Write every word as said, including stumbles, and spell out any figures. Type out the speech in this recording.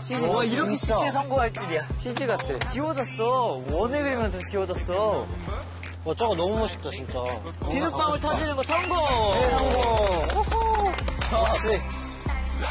씨지. 와, 이렇게 쉽게 성공할 줄이야. 씨지 같아. 지워졌어. 원을 그리면서 지워졌어. 와, 저거 너무 멋있다, 진짜. 비눗방울 터지는 거 성공! 네, 성공! 역시.